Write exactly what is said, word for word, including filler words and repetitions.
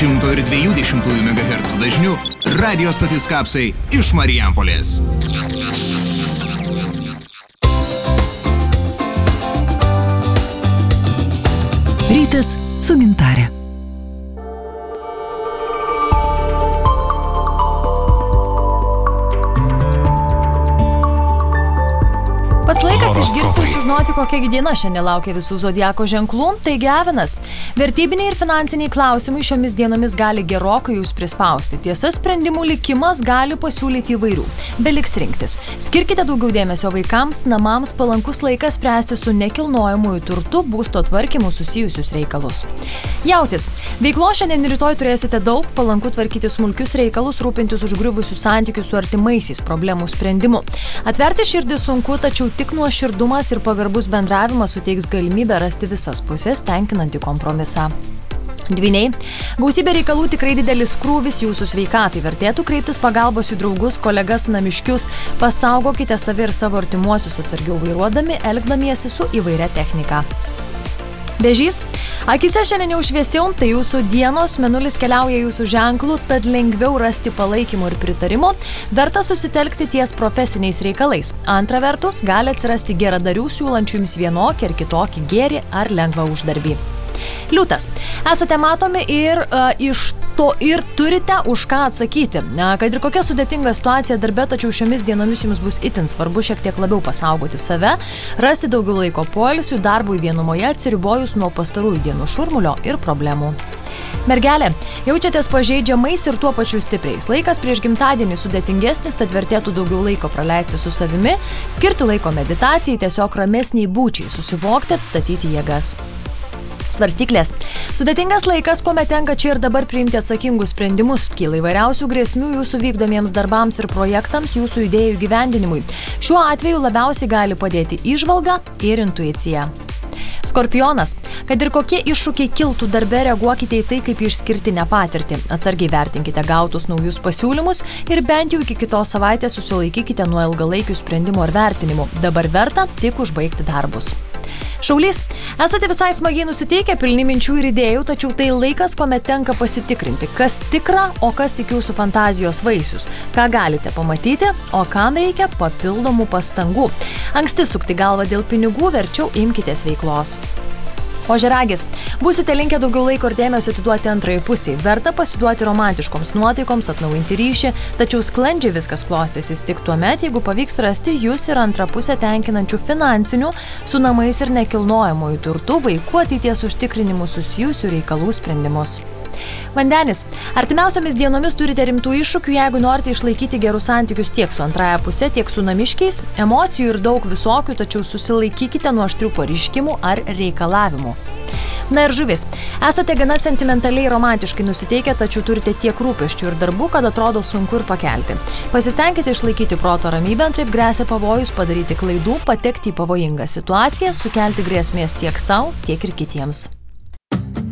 šimto ir dviejų dešimtųjų megahercų dažniu radio stotis Kapsai iš Marijampolės. Rytas su Gintare. Pats laikas išgirsti ir sužinoti, kokia diena šiandien laukia visų zodiako ženklų. Taigi avinas. Vertybiniai ir finansiniai klausimai šiomis dienomis gali gerokai jūs prispausti. Tiesa, sprendimų likimas gali pasiūlyti įvairių. Beliks rinktis. Skirkite daugiau dėmesio vaikams, namams, palankus laikas spręsti su nekilnojamųjų turtu, būsto tvarkymu susijusius reikalus. Jautis. Veiklo šiandien ir rytoj turėsite daug, palanku tvarkyti smulkius reikalus, rūpintis užgriuvusius santykius su artimaisiais, problemų sprendimu. Atverti širdį sunku, tačiau tik nuoširdumas ir pagarbus bendravimas suteiks galimybę rasti visas pusės tenkinantį kompromisą. Dvyniai. Gausybė reikalų, tikrai didelis krūvis jūsų sveikatai. Vertėtų kreiptis pagalbos į draugus, kolegas, namiškius. Pasaugokite save ir savo artimuosius atsargiau vairuodami, elgdamiesi su įvairia technika. Vėžys. Akise šiandien jau šviesiau, tai jūsų dienos, mėnulis keliauja jūsų ženklų, tad lengviau rasti palaikymo ir pritarimo, verta susitelkti ties profesiniais reikalais. Antra vertus, gali atsirasti geradarių siūlančių jums vienokį ar kitokį gėrį ar lengvą uždarbį. Liūtas. Esate matomi ir uh, iš to ir turite už ką atsakyti. Kad ir kokia sudėtinga situacija darbe, tačiau šiomis dienomis jums bus itin svarbu šiek tiek labiau pasaugoti save, rasti daugiau laiko poilsiui, darbui vienumoje, atsiribojus nuo pastarųjų dienų šurmulio ir problemų. Mergelė. Jaučiatės pažeidžiamais ir tuo pačiu stipriais. Laikas prieš gimtadienį sudėtingesnis, tad vertėtų daugiau laiko praleisti su savimi, skirti laiko meditacijai, tiesiog ramesniai būčiai, susivokti, atstatyti jėgas. Svarstyklės. Sudėtingas laikas, kuomet tenka čia ir dabar priimti atsakingus sprendimus, kyla įvairiausių grėsmių jūsų vykdomiems darbams ir projektams, jūsų idėjų gyvendinimui. Šiuo atveju labiausiai gali padėti įžvalga ir intuicija. Skorpionas. Kad ir kokie iššūkiai kiltų darbe, reaguokite į tai kaip į išskirtinę patirtį. Atsargiai vertinkite gautus naujus pasiūlymus ir bent jau iki kitos savaitės susilaikykite nuo ilgalaikių sprendimų ar vertinimų. Dabar verta tik užbaigti darbus. Šaulys. Esate visai smagiai nusiteikę, pilni minčių ir idėjų, tačiau tai laikas, kuomet tenka pasitikrinti, kas tikra, o kas tik jūsų fantazijos vaisius, ką galite pamatyti, o kam reikia papildomų pastangų. Anksti sukti galvą dėl pinigų, verčiau imkitės veiklos. Ožiaragis. Būsite linkę daugiau laiko ir dėmesio atiduoti antrai pusiai. Verta pasiduoti romantiškoms nuotaikoms, atnaujinti ryšį, tačiau sklandžiai viskas klostysis tik tuomet, jeigu pavyks rasti jūs ir antrą pusę tenkinančių finansinių, su namais ir nekilnojamųjų turtų, vaikų ateities užtikrinimu susijusių reikalų sprendimus. Vandenis. Artimiausiomis dienomis turite rimtų iššūkių, jeigu norite išlaikyti gerus santykius tiek su antraja pusė, tiek su namiškiais. Emocijų ir daug visokių, tačiau susilaikykite nuo aštrių pareiškimų ar reikalavimų. Na ir žuvis. Esate gana sentimentaliai romantiškai nusiteikę, tačiau turite tiek rūpesčių ir darbų, kad atrodo sunku ir pakelti. Pasistengkite išlaikyti proto ramybę, taip gresia pavojus padaryti klaidų, patekti į pavojingą situaciją, sukelti grėsmės tiek sau, tiek ir kitiems.